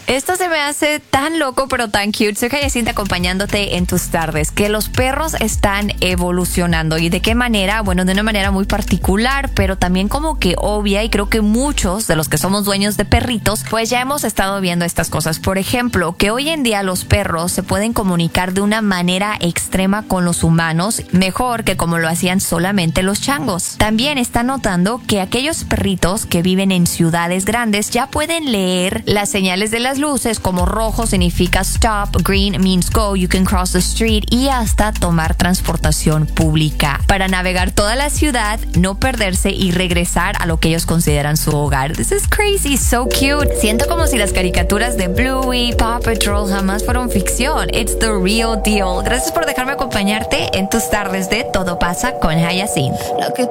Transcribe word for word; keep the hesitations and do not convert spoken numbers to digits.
Esto se me hace tan loco pero tan cute. Soy Jayacinta acompañándote en tus tardes. Que los perros están evolucionando. ¿Y de qué manera? Bueno, de una manera muy particular, pero también como que obvia, y creo que muchos de los que somos dueños de perritos, pues ya hemos estado viendo estas cosas. Por ejemplo, que hoy en día los perros se pueden comunicar de una manera extrema con los humanos, mejor que como lo hacían solamente los changos. También está notando que aquellos perritos que viven en ciudades grandes ya pueden leer las señales de las luces, como rojo significa stop, green means go, you can cross the street, y hasta tomar transportación pública para navegar toda la ciudad, no perderse y regresar a lo que ellos consideran su hogar. This is crazy, so cute. Siento como si las caricaturas de Bluey, Paw Patrol jamás fueron ficción. It's the real deal. Gracias por dejarme acompañarte en tus tardes de Todo Pasa con Hyacinth.